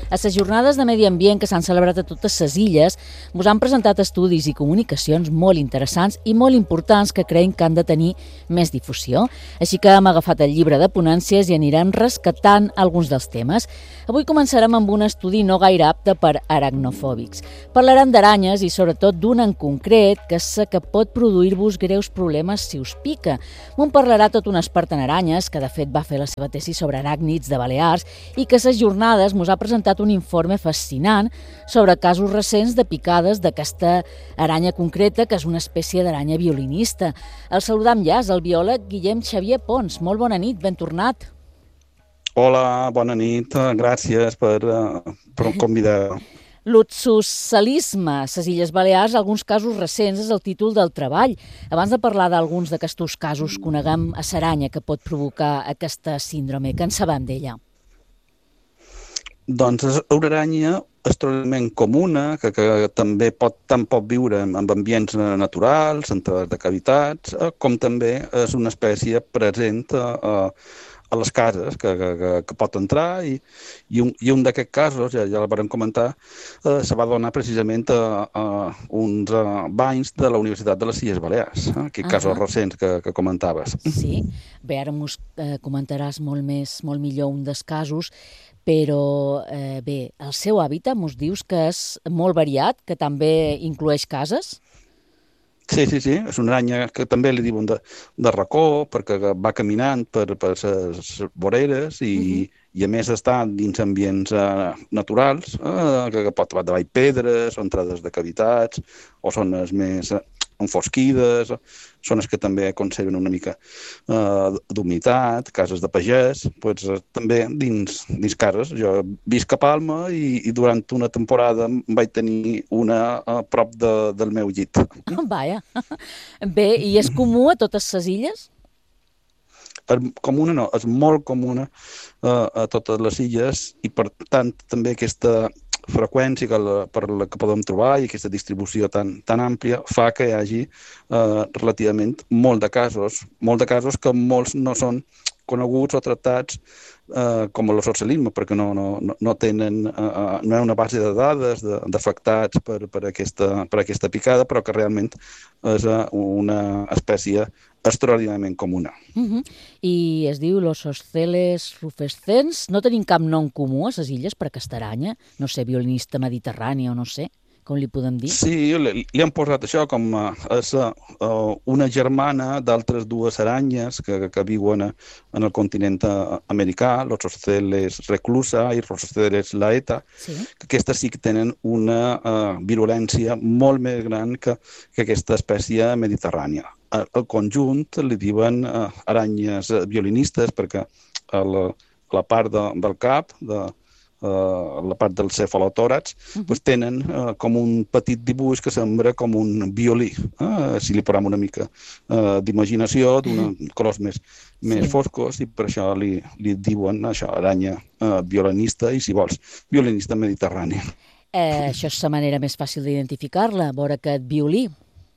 A les jornades de medi ambient que s'han celebrat a totes les illes, us han presentat estudis i comunicacions molt interessants i molt importants que creiem que han de tenir més difusió. Així que hem agafat el llibre de ponències i anirem rescatant alguns dels temes. Avui començarem amb un estudi no gaire apte per aracnofòbics. Parlarem d'aranyes i sobretot d'una en concret que sé que pot produir-vos greus problemes si us pica. M'ho parlarà tot un expert en aranyes que de fet va fer la seva tesi sobre aràcnids de Balears i que a les jornades mos ha presentat un informe fascinant sobre casos recents de picades d'aquesta aranya concreta, que és una espècie d'aranya violinista. El saludam ja, és el biòleg Guillem Xavier Pons. Molt bona nit, ben tornat. Hola, bona nit. Gràcies per convidar. L'oxoscelisme a les Illes Balears, alguns casos recents, és el títol del treball. Abans de parlar d'alguns d'aquests casos, coneguem a l'aranya que pot provocar aquesta síndrome. Què en sabem d'ella? Doncs és una aranya extraordinàriament comuna, que també pot viure en ambients naturals, en través de cavitats, com també és una espècie present a les cases, que pot entrar, i un d'aquests casos, ja el vam comentar, se va donar precisament a uns banys de la Universitat de les Illes Balears, aquests casos recents que comentaves. Sí, bé, ara mos comentaràs molt millor un dels casos, però bé, el seu hàbitat mos dius que és molt variat, que també inclueix cases? Sí, és una aranya que també li diuen de racó, perquè va caminant per les voreres i a més està dins ambients naturals, que pot trobar davall pedres, o entrades de cavitats, o zones més enfosquides, zones que també conserven una mica d'humitat, cases de pagès, doncs també dins cases. Jo visc a Palma i durant una temporada vaig tenir una a prop del meu llit. Vaja. Bé, i és comú a totes les illes? Comuna no, és molt comuna a totes les illes i per tant també aquesta freqüència per la que podem trobar i aquesta distribució tan àmplia fa que hi hagi relativament molt de casos que molts no són coneguts o tractats com l'oxoscelisme, perquè no tenen, no hi ha una base de dades d'afectats per aquesta picada, però que realment és una espècie extraordinàriament comuna. I es diu l'Oxosceles rufescens. No tenim cap nom comú a les illes per aquesta aranya? No sé, violinista mediterrani o no sé, com li podem dir? Sí, li han posat això com és una germana d'altres dues aranyes que viuen en el continent americà, l'Oxosceles reclusa i l'Oxosceles laeta, que aquestes sí que tenen una virulència molt més gran que aquesta espècie mediterrània. Al conjunt li diuen aranyes violinistes perquè la part del cap, la part del cefalotòrax, tenen com un petit dibuix que sembla com un violí. Si li posem una mica d'imaginació, d'uns colors més foscos, i per això li diuen això, aranya violinista i, si vols, violinista mediterrani. Això és la manera més fàcil d'identificar-la, veure aquest violí.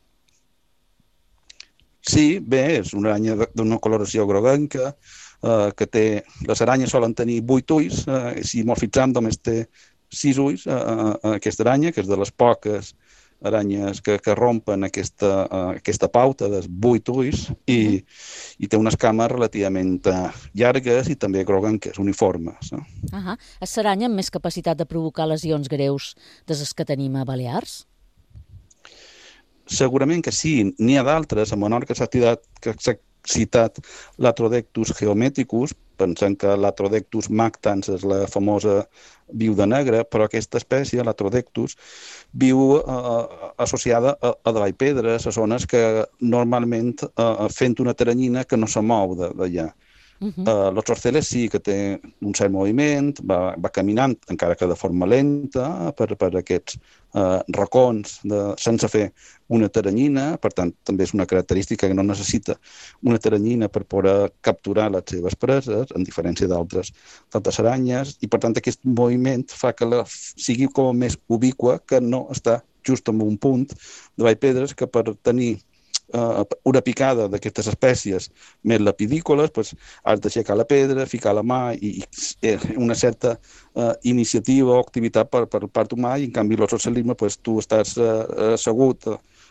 Sí, bé, és una aranya d'una coloració groguenca, que té... Les aranyes solen tenir 8 ulls, si molt fixam només té 6 ulls, aquesta aranya, que és de les poques aranyes que rompen aquesta pauta dels 8 ulls, i té unes cames relativament llargues i també groguenques, uniformes. És l'aranya amb més capacitat de provocar lesions greus de les que tenim a Balears? Segurament que sí, n'hi ha d'altres. A Menorca s'ha citat l'Atrodectus geometricus, pensant que l'Atrodectus mactans és la famosa viuda negra, però aquesta espècie, l'Atrodectus, viu associada a davall pedres, a zones que normalment fent una teranyina que no se mou d'allà. L'Oxosceles sí que té un cert moviment, va caminant, encara que de forma lenta, per aquests racons sense fer una teranyina. Per tant, també és una característica que no necessita una teranyina per poder capturar les seves preses, en diferència d'altres aranyes, i per tant aquest moviment fa que sigui com més ubiqua, que no està just en un punt de vall pedres, que per tenir una picada d'aquestes espècies més lapidícoles, doncs has d'aixecar la pedra, ficar la mà i una certa iniciativa o activitat per part humà, i en canvi l'ozocelisme doncs, tu estàs assegut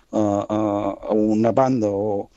a una banda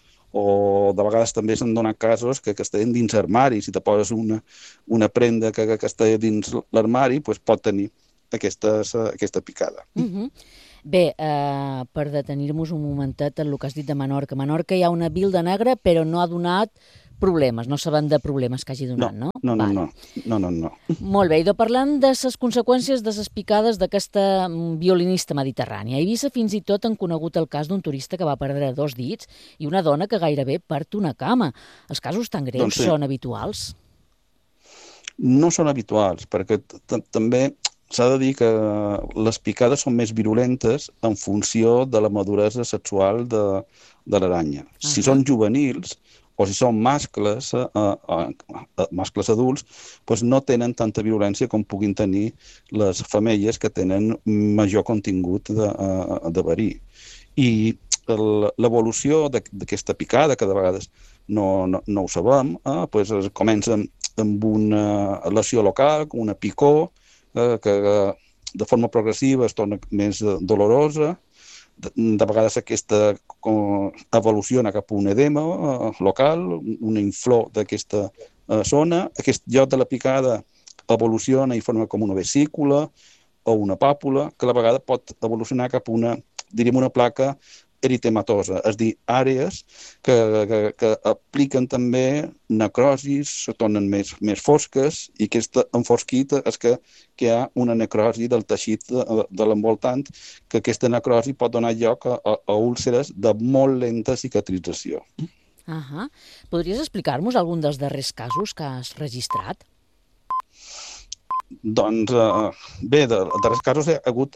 o de vegades també s'han donat casos que estan dins armaris, si te poses una prenda que està dins l'armari, doncs pot tenir aquesta picada. Bé, per detenir-nos un momentet en el que has dit de Menorca. A Menorca hi ha una bilda negra, però no ha donat problemes, no sabem de problemes que hagi donat, no? No. Molt bé, i parlant de les conseqüències de les picades d'aquesta violinista mediterrània. A Eivissa fins i tot han conegut el cas d'un turista que va perdre 2 dits i una dona que gairebé perd una cama. Els casos tan greus són habituals? No són habituals, perquè també s'ha de dir que les picades són més virulentes en funció de la maduresa sexual de l'aranya. Si són juvenils o si són mascles adults, doncs no tenen tanta violència com puguin tenir les femelles que tenen major contingut de verí. I l'evolució d'aquesta picada, que de vegades no ho sabem, doncs comença amb una lesió local, una picor, que de forma progressiva es torna més dolorosa. De vegades aquesta evoluciona cap a un edema local, una inflor d'aquesta zona. Aquest lloc de la picada evoluciona i forma com una vesícula o una pàpula, que a la vegada pot evolucionar cap a una placa eritematosa, és a dir, àrees que apliquen també necrosis, se tornen més fosques, i aquesta enfosquit és que hi ha una necrosi del teixit de l'envoltant, que aquesta necrosi pot donar lloc a úlceres de molt lenta cicatrització. Podries explicar-nos algun dels darrers casos que has registrat? Doncs, bé, de darrers casos hi ha hagut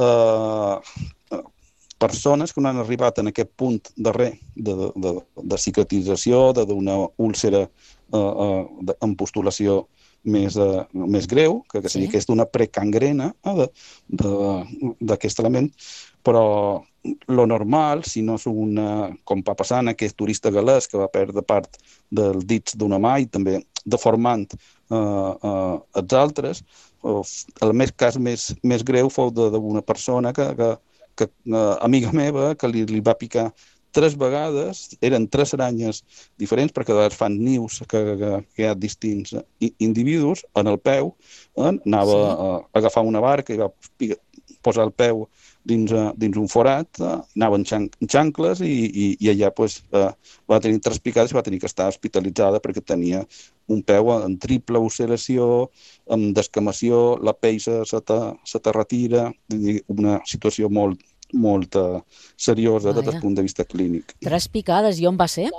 persones que no han arribat en aquest punt darrer de cicatrització, d'una úlcera en postulació més greu, que seria aquesta una precangrena d'aquest element, però lo normal, si no és com va passar en aquest turista galès que va perdre part dels dits d'una mà i també deformant els altres, el cas més greu fou d'una persona amiga meva, que li va picar 3 vegades, eren 3 aranyes diferents, perquè de vegades fan nius que hi ha distints individus en el peu, anava a agafar una barca i va posar el peu dins un forat, anava en xancles i allà va tenir 3 picades i va tenir que estar hospitalitzada perquè tenia un peu en triple ulceració, amb descamació, la pell se te retira, una situació molt seriosa des del punt de vista clínic. 3 picades, i on va ser?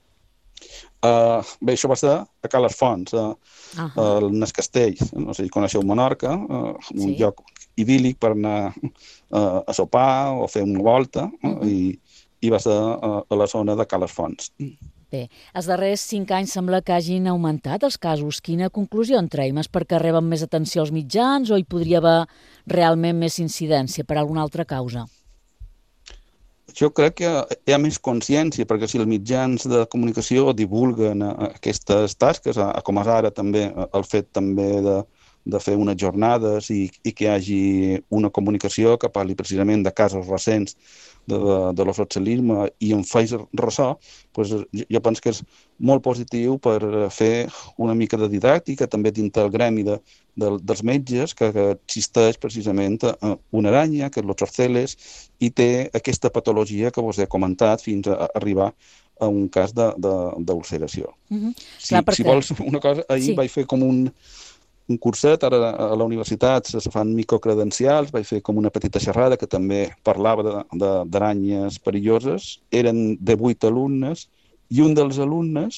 Bé, això va ser a Cales Fonts, al Nes Castell. No sé si coneixeu Menorca, un lloc idíl·lic per anar a sopar o fer una volta, i va ser a la zona de Cales Fonts. Bé, els darrers 5 anys sembla que hagin augmentat els casos. Quina conclusió en traiem? És perquè reben més atenció als mitjans o hi podria haver realment més incidència per alguna altra causa? Jo crec que hi ha més consciència, perquè si els mitjans de comunicació divulguen aquestes tasques, com és ara també el fet també de fer unes jornades i que hi hagi una comunicació que parli precisament de casos recents de l'ozocelisme i en faig ressò, doncs jo penso que és molt positiu per fer una mica de didàctica, també dins del gremi dels metges, que existeix precisament una aranya, que és l'Ozoceles, i té aquesta patologia que vos he comentat fins a arribar a un cas d'ulceració. Si vols una cosa, ahir vaig fer com un curset, ara a la universitat se fan microcredencials, vaig fer com una petita xerrada que també parlava d'aranyes perilloses. Eren de 8 alumnes i un dels alumnes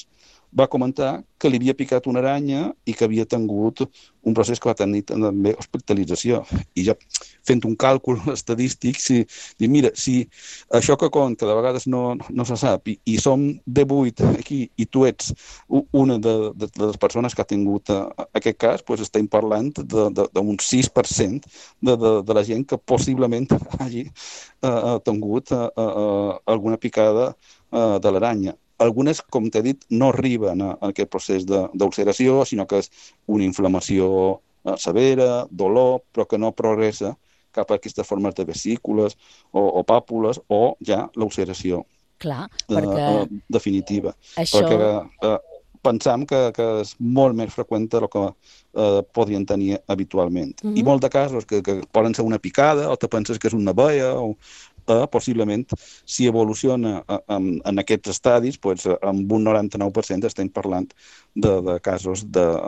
va comentar que li havia picat una aranya i que havia tingut un procés que va tenir també hospitalització. I ja fent un càlcul estadístic, mira, si això que compta de vegades no se sap i som 18 aquí i tu ets una de les persones que ha tingut aquest cas, doncs estem parlant d'un 6% de la gent que possiblement hagi tingut alguna picada de l'aranya. Algunes, com t'he dit, no arriben a aquest procés d'ulceració, sinó que és una inflamació severa, dolor, però que no progressa cap a aquestes formes de vesícules o pàpules o ja l'ulceració definitiva. Això... Perquè pensam que és molt més freqüent del que podien tenir habitualment. I molts de casos que poden ser una picada o te penses que és una veia o possiblement, si evoluciona en aquests estadis, doncs, amb un 99% estem parlant de casos